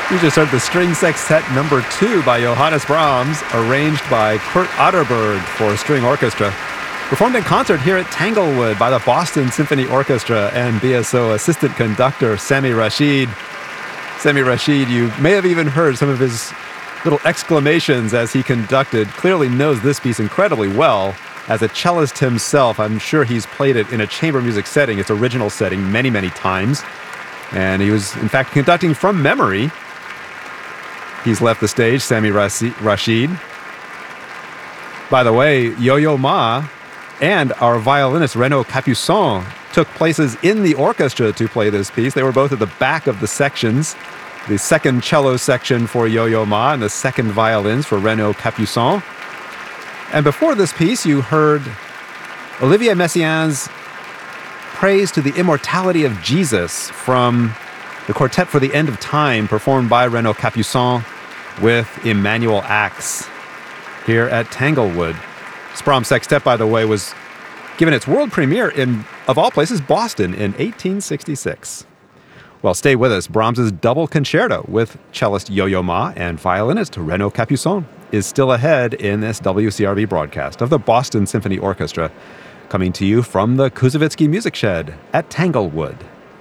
You just heard the String Sextet No. 2 by Johannes Brahms, arranged by Kurt Otterberg for string orchestra. Performed in concert here at Tanglewood by the Boston Symphony Orchestra and BSO assistant conductor Sami Rashid. Sami Rashid, you may have even heard some of his little exclamations as he conducted. Clearly knows this piece incredibly well. As a cellist himself, I'm sure he's played it in a chamber music setting, its original setting, many, many times. And he was, in fact, conducting from memory. He's left the stage, Sami Rashid. By the way, Yo-Yo Ma and our violinist Renaud Capuçon took places in the orchestra to play this piece. They were both at the back of the sections, the second cello section for Yo-Yo Ma and the second violins for Renaud Capuçon. And before this piece, you heard Olivier Messiaen's Praise to the Immortality of Jesus from the Quartet for the End of Time, performed by Renaud Capuçon with Emmanuel Axe here at Tanglewood. This Brahms Sextet, by the way, was given its world premiere in, of all places, Boston in 1866. Well, stay with us. Brahms' double concerto with cellist Yo-Yo Ma and violinist Renaud Capuçon is still ahead in this WCRB broadcast of the Boston Symphony Orchestra, coming to you from the Kuzovitsky Music Shed at Tanglewood.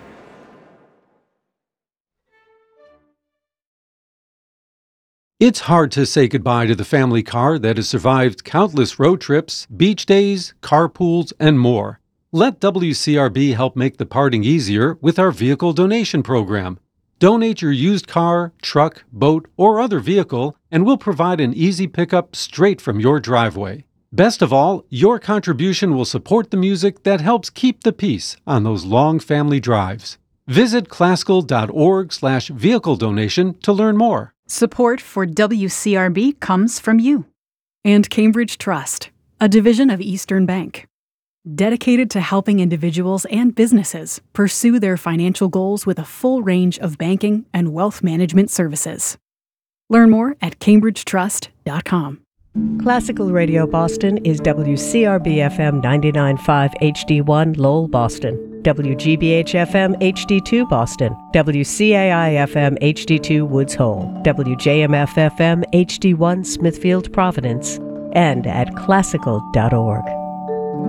It's hard to say goodbye to the family car that has survived countless road trips, beach days, carpools, and more. Let WCRB help make the parting easier with our vehicle donation program. Donate your used car, truck, boat, or other vehicle, and we'll provide an easy pickup straight from your driveway. Best of all, your contribution will support the music that helps keep the peace on those long family drives. Visit classical.org/vehicle donation to learn more. Support for WCRB comes from you. And Cambridge Trust, a division of Eastern Bank, dedicated to helping individuals and businesses pursue their financial goals with a full range of banking and wealth management services. Learn more at cambridgetrust.com. Classical Radio Boston is WCRB-FM 99.5 HD1 Lowell, Boston, WGBH-FM HD2 Boston, WCAI-FM HD2 Woods Hole, WJMF-FM HD1 Smithfield, Providence, and at classical.org.